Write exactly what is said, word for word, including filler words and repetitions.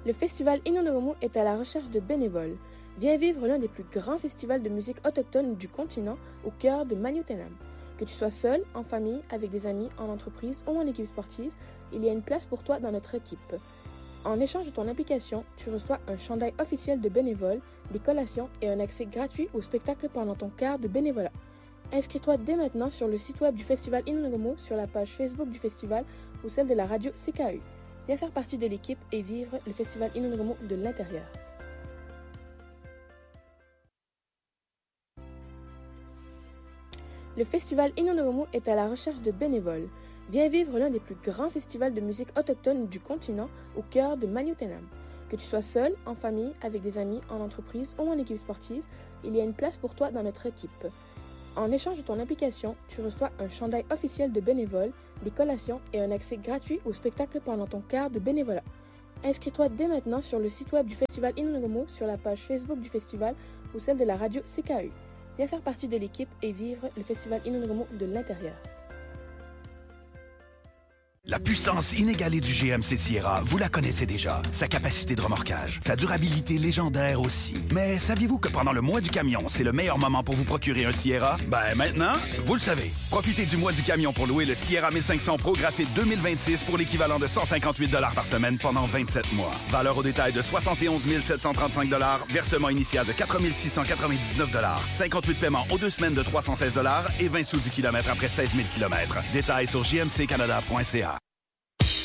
Le festival Inonoromo est à la recherche de bénévoles. Viens vivre l'un des plus grands festivals de musique autochtone du continent au cœur de Maliotenam. Que tu sois seul, en famille, avec des amis, en entreprise ou en équipe sportive, il y a une place pour toi dans notre équipe. En échange de ton implication, tu reçois un chandail officiel de bénévole, des collations et un accès gratuit au spectacle pendant ton quart de bénévolat. Inscris-toi dès maintenant sur le site web du festival Inonoromo, sur la page Facebook du festival ou celle de la radio C K U. Viens faire partie de l'équipe et vivre le festival Inonoromo de l'intérieur. Le festival Inonoromo est à la recherche de bénévoles. Viens vivre l'un des plus grands festivals de musique autochtone du continent au cœur de Maliotenam. Que tu sois seul, en famille, avec des amis, en entreprise ou en équipe sportive, il y a une place pour toi dans notre équipe. En échange de ton implication, tu reçois un chandail officiel de bénévole, des collations et un accès gratuit au spectacle pendant ton quart de bénévolat. Inscris-toi dès maintenant sur le site web du festival Inonoromo, sur la page Facebook du festival ou celle de la radio C K U. Viens faire partie de l'équipe et vivre le festival Inonoromo de l'intérieur. La puissance inégalée du G M C Sierra, vous la connaissez déjà. Sa capacité de remorquage, sa durabilité légendaire aussi. Mais saviez-vous que pendant le mois du camion, c'est le meilleur moment pour vous procurer un Sierra? Ben maintenant, vous le savez. Profitez du mois du camion pour louer le Sierra mille cinq cents Pro Graphite deux mille vingt-six pour l'équivalent de cent cinquante-huit dollars par semaine pendant vingt-sept mois. Valeur au détail de soixante et onze mille sept cent trente-cinq dollars, versement initial de quatre mille six cent quatre-vingt-dix-neuf dollars, cinquante-huit paiements aux deux semaines de trois cent seize dollars et vingt sous du kilomètre après seize mille kilomètres. Détails sur j m c canada point c a.